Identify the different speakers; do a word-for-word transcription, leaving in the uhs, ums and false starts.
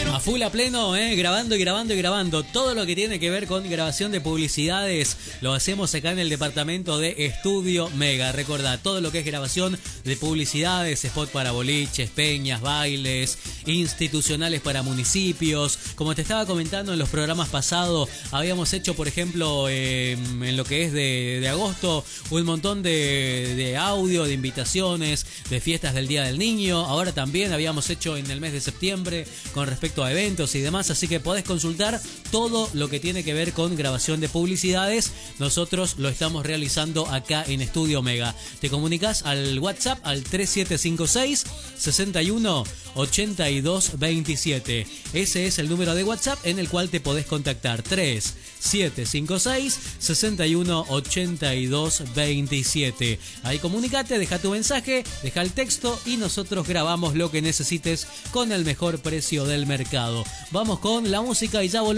Speaker 1: A full a pleno, eh, grabando y grabando y grabando. Todo lo que tiene que ver con grabación de publicidades lo hacemos acá en el departamento de Estudio Mega. Recordá, todo lo que es grabación de publicidades, spot para boliches, peñas, bailes, institucionales para municipios. Como te estaba comentando en los programas pasados, habíamos hecho, por ejemplo, eh, en lo que es de, de agosto, un montón de, de audio, de invitaciones, de fiestas del Día del Niño. Ahora también habíamos hecho en el mes de septiembre con respecto a eventos y demás, así que podés consultar todo lo que tiene que ver con grabación de publicidades. Nosotros lo estamos realizando acá en Estudio Mega. Te comunicas al WhatsApp al tres siete cinco seis, seis uno, ocho dos dos siete. Ese es el número de WhatsApp en el cual te podés contactar. tres siete cinco seis, seis uno, ocho dos dos siete. Ahí comunicate, deja tu mensaje, deja el texto y nosotros grabamos lo que necesites con el mejor precio del mercado. Vamos con la música y ya volvemos.